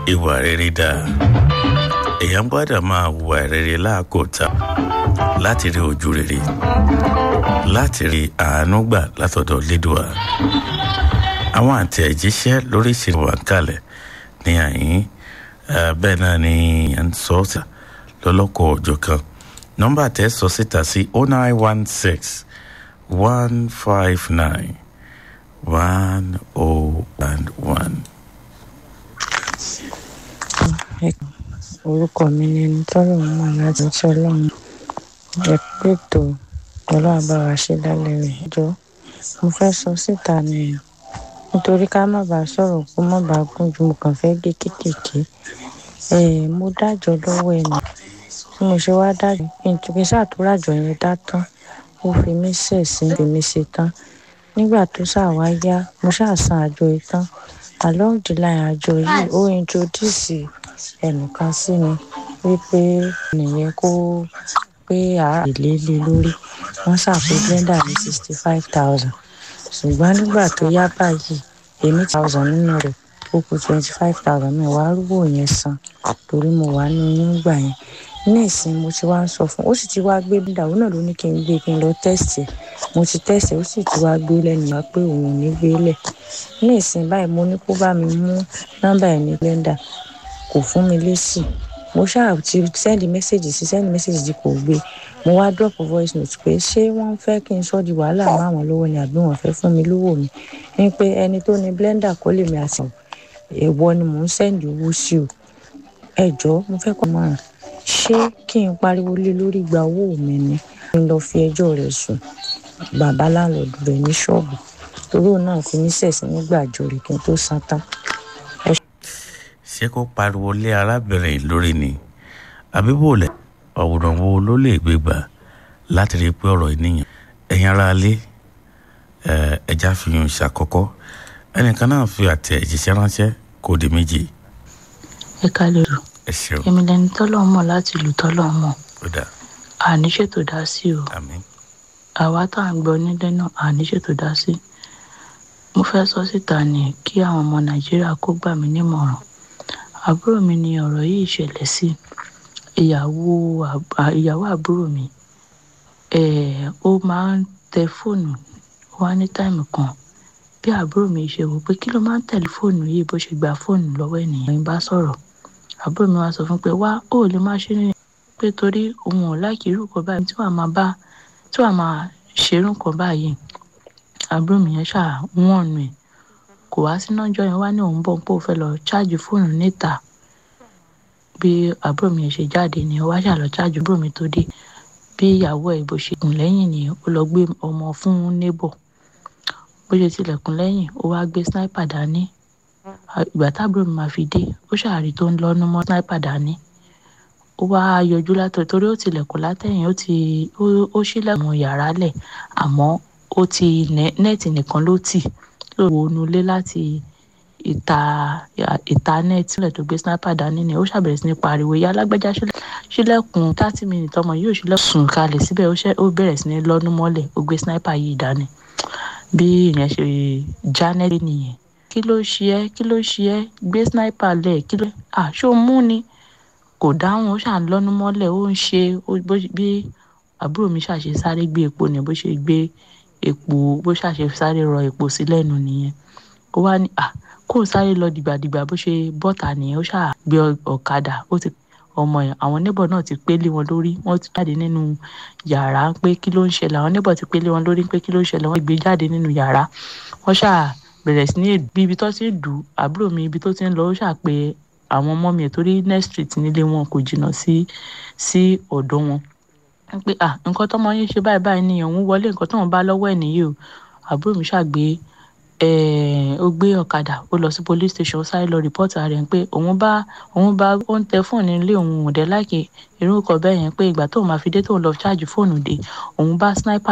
ìwà rere dáa èèyàn gbọ́dọ̀ máa hùwà rere láàkótá láti rí ojú rere láti rí àánú gbà látọ̀dọ̀ lédùá àwọn àtẹ̀jíṣẹ́ lóríṣiríṣi wà ń kalẹ̀ ní àyín bẹ́ẹ̀ náà ni à ń sọ ọ́sà lọ́lọ́kọ̀ ọjọ́ kan nọ́mbà tẹ́ sọ síta sí 0916 159 1011. Orúkọ mi ni tọ́lọ̀ mọ́ láti ṣọlọ́run ẹ̀pẹ́tò pẹ̀lú àbára ṣe lálẹ́ rẹ̀ jọ mo fẹ́ sọ síta ni nítorí ká má bàa sọ̀rọ̀ kó má bàa gùn ju mo kàn fẹ́ gé kéékèèké mo dájọ́ lọ́wọ́ ẹni tí mo ṣe wá dájọ́ kí n ṣàtúrájọ yẹn dá tán ó fi mí ṣẹ̀sìn fi mí ṣe tán nígbà tó ṣàwá yá mo ṣàṣàn àjọ yìí tán along the line àjọ yìí ó introduce ẹnìkan sí mi wípé nìyẹn kó pé àìlè lé lórí wọ́n ṣàpè blender ní 65,000 ṣùgbọ́n nígbà tó yá báyìí èmi 1,000 nínú rẹ̀ ó kù 25,000 mi wàá rúbò yẹn san torí mo wà ní oyún gbà yẹn ní ìsìn mo ti wá ń sọ fún ó sì ti wá gbé blender òun náà ló ní kí n gbé kí n lọ tẹ́sì mo ti tẹ́sì ó sì ti wá gbé lẹ́nu wá pé òun ò ní gbé lẹ̀ ní ìsìn báyìí mo ní kó bá mi mú nọ́mbà ẹ̀ ní blender kò fún mi lésì mo ṣáà ti sẹ́ndì mẹ́sẹ̀gì kò gbé mo wá drop voice note pé ṣé wọ́n fẹ́ kí n sọ di wàhálà mọ́ àwọn lọ́wọ́ ni àbí wọ́n fẹ́ fún mi lówó mi ní pé ẹni tó ní blender kó lè mi àti èèwọ̀ ni mò ń sẹ́ndì owó sí o ẹ̀jọ́ mo fẹ́ kọ́ mọ̀ràn ṣé kí n pariwo lé lórí gba owó mi ni kí n lọ fi ẹjọ́ rẹ̀ sùn bàbá láńlọ́ọ̀dù rẹ̀ ní ṣọ́ọ̀bù torí òun náà fi mí ṣẹ̀sìn nígbà àjọ rẹ̀ kí n tó san tán. ṣé kó pariwo lé arábìnrin lórí ni àbí bòlẹ̀ ọ̀wùrọ̀ wo ló lè gbé gbà láti rí pé ọ̀rọ̀ ènìyàn ẹ̀yin ara lé ẹja fi hàn ṣàkọ́kọ́ ẹnìkan náà fi àtẹ̀jíṣẹ́ ránṣẹ́ kò di méjì. ẹ kálẹ̀ rò èmi lẹni tọ́lọ̀ mọ̀ láti ìlú tọ́lọ̀ mọ̀ àníṣètò dá sí o àwa tá à ń gbọ́ nílé náà àníṣètò dá sí mo fẹ́ sọ síta ni kí àwọn ọmọ nàìjíríà kó gbà mí nímọ̀ràn àbúrò mi ni ọ̀rọ̀ yìí ṣẹlẹ̀ sí ìyàwó àbúrò mi ó máa ń tẹ fóònù wá ní táìmù kan bí àbúrò mi ṣe wò pé kí ló máa ń tẹ̀lé fóònù yìí bó ṣe gba fóònù lọ́wọ́ ènìyàn bá sọ̀rọ̀ àbúrò mi wá sọ fún pé wá ó lè má ṣe ní pé torí òun ò láìkí irú kan báyìí tí wàá máa ṣerú kan báyìí àbúrò mi yẹn ṣáà wọ́n nù ẹ̀ kò wá sí náà jọ yẹn wá ní òun bọ̀ pé ó fẹ́ lọ ṣáàjì fóònù níta bí àbúrò mi ṣe jáde ni ó wá ṣàlọ́ ṣáàjì àbúrò mi tó dé bí ìyàwó ẹ̀ bó ṣe kùn lẹ́yìn ni ó lọ gbé ọmọ fún neighbor bó ṣe tilẹ̀kùn lẹ́yìn ó wá gbé sniper dání ìgbà tábúrò mi máa fi dé ó ṣàrí tó ń lọ́nu mọ́ sniper dání ó wá yọjú látọ̀ torí ó tilẹ̀kùn látẹ̀yìn ó ṣílẹ̀kùn yàrá lẹ̀ àmọ́ ó ti nẹ́ẹ̀tì nìkan ló tì ló wọnú ilé láti ìta nẹ́ẹ̀tì sílẹ̀ tó gbé sniper dání ni ó ṣàbẹ̀rẹ̀ sí ní pariwo ìyá alágbẹ́já ṣílẹ̀kùn 30 minutes ọmọ yóò ṣílẹ̀kùn sùn kalẹ̀ síbẹ̀ ó bẹ̀rẹ̀ sí ní lọ́nu mọ́lẹ̀ ó gbé sniper yìí dání bí ìyẹn ṣe jánẹ́lì nìyẹn kí ló ṣe ẹ́ gbé sniper lẹ̀ kí ló ṣó mú ni kò dáhùn ó ṣàn lọ́nu mọ́lẹ̀ ó ń ṣe bí àbúrò mi ṣàṣe sáré gbé epo ni bó ṣe gbé epo bó ṣàṣe sáré rọ epo sí lẹ́nu nìyẹn ó wá ní kó sáré lọ dìgbàdìgbà bó ṣe bọ́tà nìyẹn ó ṣáà gbé ọ̀kadà ó ti ọmọ ẹ̀ àwọn neighbor náà ti pélé wọn lórí wọ́n ti jáde nínú yàrá pé kí ló ń ṣẹlẹ̀ àwọn neighbor ti pélé wọn lórí pé kí ló ń ṣẹlẹ̀ wọ́n gbé jáde nínú yàrá wọ́n ṣáà bẹ̀rẹ̀ sí ní bí ibi tó ti ń dù àbúrò mi ibi tó ti ń lọ ó ṣáà pé àwọn ọmọ mi ẹ̀ torí next street nílé wọn kò jìnnà sí ọ̀dọ̀ wọn pé nǹkan tọ́mọ yín ṣe báyìí ni òun wọlé nǹkan tóun bá lọ́wọ́ ẹ̀ nìyí o àbúrò mi ṣàgbé ó gbé ọ̀kadà ó lọ sí police station ó sáré lọ rìpọ́tì ara rẹ̀ pé òun bá ó ń tẹ fóònù nílé òun ò dé láìkè irú nǹkan bẹ́ẹ̀ yẹn pé ìgbà tóun máa fi dé tóun lọ ṣáàjì fóònù dé òun bá sniper